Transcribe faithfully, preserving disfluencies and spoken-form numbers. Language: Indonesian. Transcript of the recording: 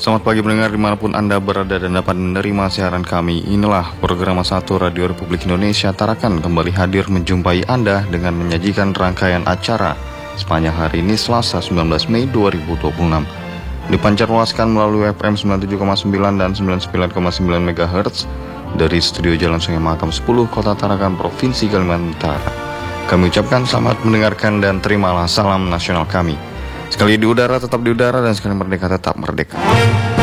Selamat pagi pendengar dimanapun Anda berada dan dapat menerima siaran kami. Inilah program satu Radio Republik Indonesia Tarakan kembali hadir menjumpai Anda dengan menyajikan rangkaian acara sepanjang hari ini Selasa sembilan belas Mei dua ribu dua puluh enam. Dipancarluaskan melalui F M sembilan puluh tujuh koma sembilan dan sembilan puluh sembilan koma sembilan megahertz dari studio Jalan Sungai Mahakam sepuluh, Kota Tarakan, Provinsi Kalimantan Utara. Kami ucapkan selamat mendengarkan dan terimalah salam nasional kami. Sekali di udara tetap di udara dan sekali merdeka tetap merdeka.